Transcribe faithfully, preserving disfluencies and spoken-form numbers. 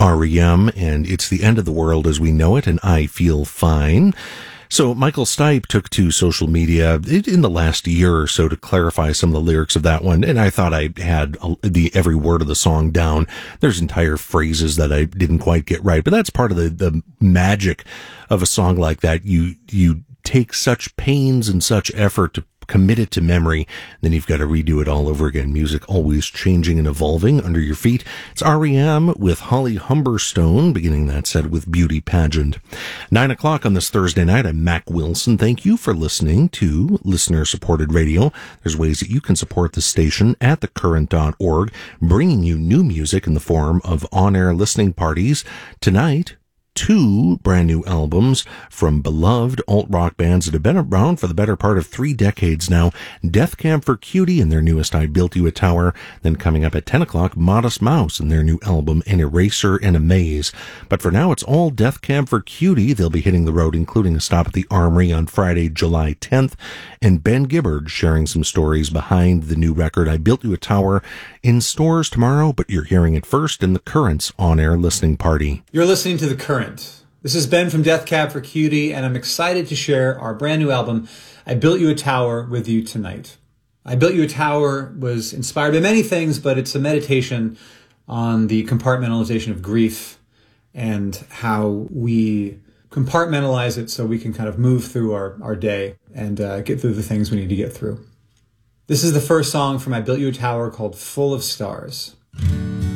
R E M, and It's the End of the World as We Know It, and I Feel Fine. So Michael Stipe took to social media in the last year or so to clarify some of the lyrics of that one, and I thought I had the every word of the song down. There's entire phrases that I didn't quite get right, but that's part of the, the magic of a song like that. You you take such pains and such effort to commit it to memory, then you've got to redo it all over again. Music always changing and evolving under your feet. It's R E M with Holly Humberstone, beginning that set with Beauty Pageant. Nine o'clock on this Thursday night, I'm Mac Wilson. Thank you for listening to listener-supported radio. There's ways that you can support the station at the current dot org, bringing you new music in the form of on-air listening parties. Tonight, two brand new albums from beloved alt-rock bands that have been around for the better part of three decades now. Death Cab for Cutie and their newest I Built You a Tower. Then coming up at ten o'clock, Modest Mouse and their new album An Eraser and a Maze. But for now, it's all Death Cab for Cutie. They'll be hitting the road, including a stop at the Armory on Friday, July tenth. And Ben Gibbard sharing some stories behind the new record I Built You a Tower, in stores tomorrow, but you're hearing it first in the Currents on-air listening party. You're listening to The Current. This is Ben from Death Cab for Cutie, and I'm excited to share our brand new album, I Built You a Tower, with you tonight. I Built You a Tower was inspired by many things, but it's a meditation on the compartmentalization of grief and how we compartmentalize it so we can kind of move through our, our day and uh, get through the things we need to get through. This is the first song from I Built You a Tower called Full of Stars.